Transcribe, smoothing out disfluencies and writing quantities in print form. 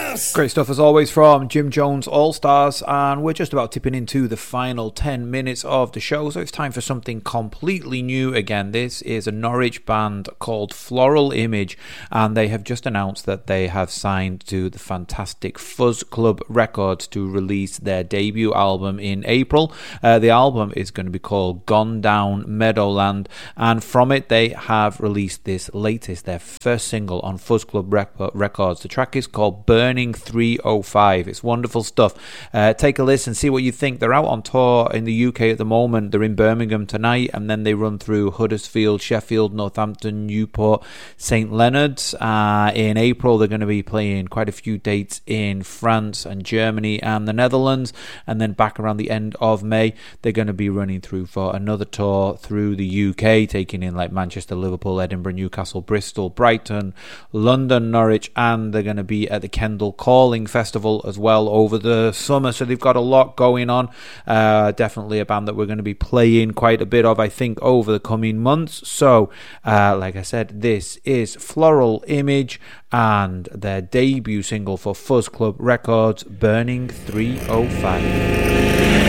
Great stuff as always from Jim Jones All Stars, and we're just about tipping into the final 10 minutes of the show, so it's time for something completely new again. This is a Norwich band called Floral Image, and they have just announced that they have signed to the fantastic Fuzz Club Records to release their debut album in April. The album is going to be called Gone Down Meadowland, and from it they have released this latest, their first single on Fuzz Club Records. The track is called Burning 305. It's wonderful stuff. Take a listen, see what you think. They're out on tour in the UK at the moment. They're in Birmingham tonight, and then they run through Huddersfield, Sheffield, Northampton, Newport, St Leonard's. In April, they're going to be playing quite a few dates in France and Germany and the Netherlands, and then back around the end of May, they're going to be running through for another tour through the UK, taking in like Manchester, Liverpool, Edinburgh, Newcastle, Bristol, Brighton, London, Norwich, and they're going to be at the Kendal Calling Festival as well over the summer. So they've got a lot going on. Definitely a band that we're going to be playing quite a bit of, I think, over the coming months. So like I said, this is Floral Image and their debut single for Fuzz Club Records, Burning 305.